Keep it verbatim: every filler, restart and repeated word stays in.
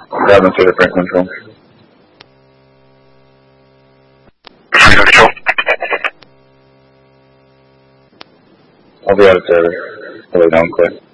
Grab into the print control. I'll be out of service. I'll lay down quick.